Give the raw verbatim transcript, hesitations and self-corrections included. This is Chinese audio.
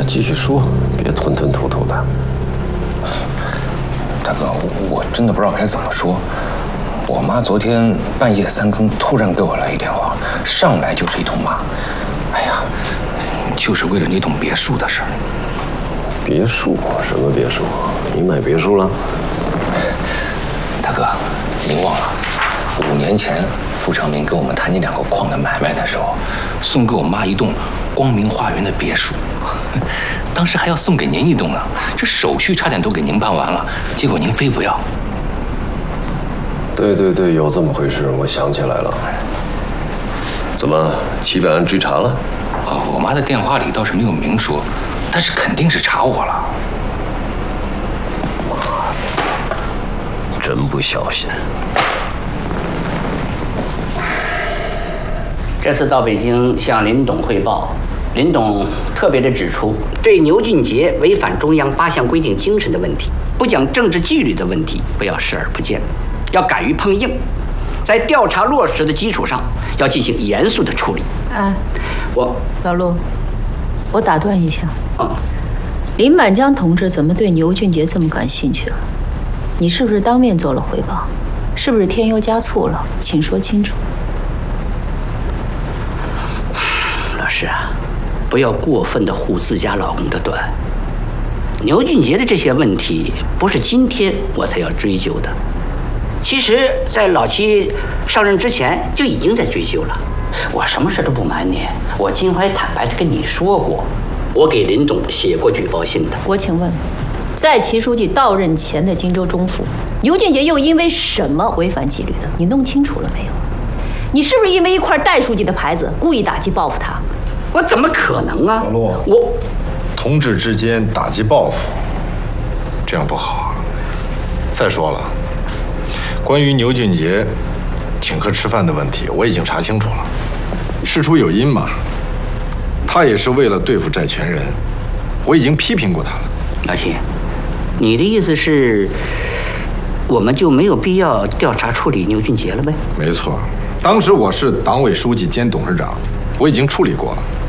继续说，别吞吞吐吐的。 大哥，我真的不知道该怎么说。我妈昨天半夜三更突然给我来一电话，上来就是一通骂。哎呀，就是为了那栋别墅的事儿。 别墅？什么别墅？你买别墅了？ 大哥，您忘了，五年前傅长明跟我们谈那两个矿的买卖的时候，送给我妈一栋光明花园的别墅，当时还要送给您一栋呢。这手续差点都给您办完了，结果您非不要。 对对对，有这么回事，我想起来了。怎么，七百案追查了？ 哦，我妈的电话里倒是没有明说，但是肯定是查我了。 妈的，真不小心。 这次到北京向林董汇报，林董特别的指出，对牛俊杰违反中央八项规定精神的问题，不讲政治纪律的问题，不要视而不见，要敢于碰硬，在调查落实的基础上，要进行严肃的处理。 哎， 我老陆，我打断一下。 嗯， 林满江同志怎么对牛俊杰这么感兴趣了？你是不是当面做了汇报？是不是添油加醋了？请说清楚。 老师啊，不要过分的护自家老公的短。牛俊杰的这些问题，不是今天我才要追究的。其实，在老七上任之前就已经在追究了。我什么事都不瞒你，我金怀坦白地跟你说过，我给林总写过举报信的。 我请问，在齐书记到任前的荆州中府，牛俊杰又因为什么违反纪律的？你弄清楚了没有？你是不是因为一块戴书记的牌子故意打击报复他？ 我怎么可能啊？ 老陆， 我同志之间打击报复，这样不好。再说了，关于牛俊杰请客吃饭的问题，我已经查清楚了，事出有因嘛。他也是为了对付债权人，我已经批评过他了。 老七，你的意思是，我们就没有必要调查处理牛俊杰了呗？ 没错，当时我是党委书记兼董事长，我已经处理过了。